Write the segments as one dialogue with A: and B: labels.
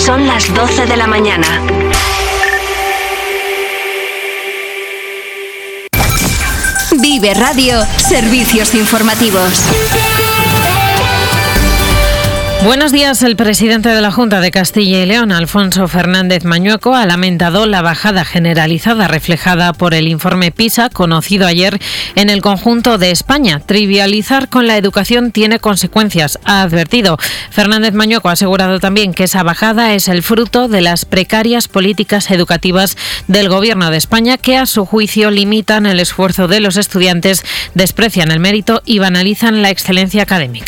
A: Son las 12 de la mañana. Vive Radio, servicios informativos.
B: Buenos días. El presidente de la Junta de Castilla y León, Alfonso Fernández Mañueco, ha lamentado la bajada generalizada reflejada por el informe PISA, conocido ayer en el conjunto de España. Trivializar con la educación tiene consecuencias, ha advertido. Fernández Mañueco ha asegurado también que esa bajada es el fruto de las precarias políticas educativas del Gobierno de España, que a su juicio limitan el esfuerzo de los estudiantes, desprecian el mérito y banalizan la excelencia académica.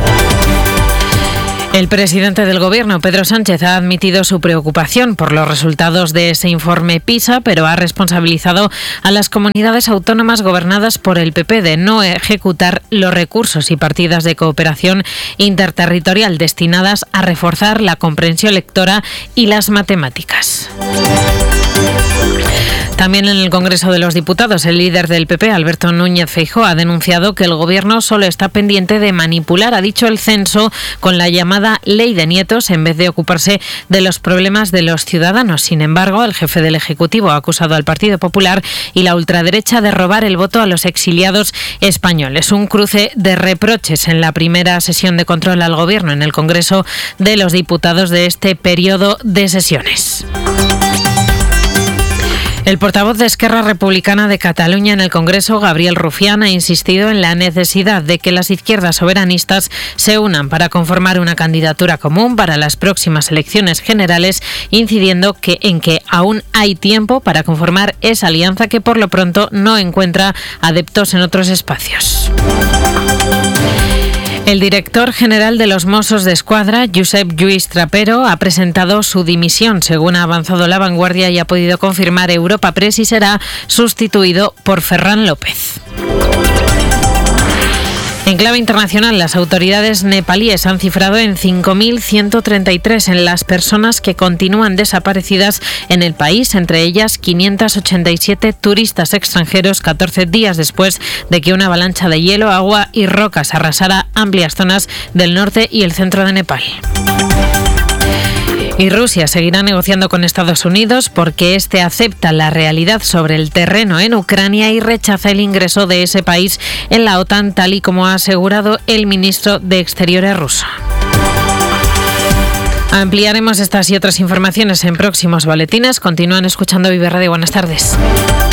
B: El presidente del Gobierno, Pedro Sánchez, ha admitido su preocupación por los resultados de ese informe PISA, pero ha responsabilizado a las comunidades autónomas gobernadas por el PP de no ejecutar los recursos y partidas de cooperación interterritorial destinadas a reforzar la comprensión lectora y las matemáticas. También en el Congreso de los Diputados, el líder del PP, Alberto Núñez Feijóo, ha denunciado que el Gobierno solo está pendiente de manipular, ha dicho, el censo con la llamada Ley de Nietos en vez de ocuparse de los problemas de los ciudadanos. Sin embargo, el jefe del Ejecutivo ha acusado al Partido Popular y la ultraderecha de robar el voto a los exiliados españoles. Un cruce de reproches en la primera sesión de control al Gobierno en el Congreso de los Diputados de este periodo de sesiones. El portavoz de Esquerra Republicana de Cataluña en el Congreso, Gabriel Rufián, ha insistido en la necesidad de que las izquierdas soberanistas se unan para conformar una candidatura común para las próximas elecciones generales, incidiendo en que aún hay tiempo para conformar esa alianza que por lo pronto no encuentra adeptos en otros espacios. El director general de los Mossos d'Esquadra, Josep Lluís Trapero, ha presentado su dimisión, según ha avanzado La Vanguardia y ha podido confirmar Europa Press, y será sustituido por Ferran López. En clave internacional, las autoridades nepalíes han cifrado en 5.133 en las personas que continúan desaparecidas en el país, entre ellas 587 turistas extranjeros, 14 días después de que una avalancha de hielo, agua y rocas arrasara amplias zonas del norte y el centro de Nepal. Y Rusia seguirá negociando con Estados Unidos porque este acepta la realidad sobre el terreno en Ucrania y rechaza el ingreso de ese país en la OTAN, tal y como ha asegurado el ministro de Exteriores ruso. Ampliaremos estas y otras informaciones en próximos boletines. Continúan escuchando Vive Radio. Buenas tardes.